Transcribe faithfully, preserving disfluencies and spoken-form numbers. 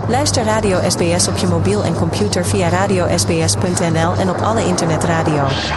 Luister Radio S B S op je mobiel en computer via radio s b s punt n l en op alle internetradio.